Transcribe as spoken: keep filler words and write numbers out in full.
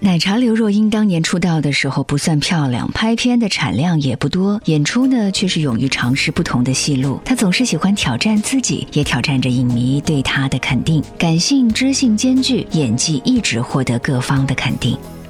奶茶刘若英当年出道的时候不算漂亮，拍片的产量也不多，演出呢却是勇于尝试不同的戏路。她总是喜欢挑战自己，也挑战着影迷对她的肯定。感性知性兼具，演技一直获得各方的肯定。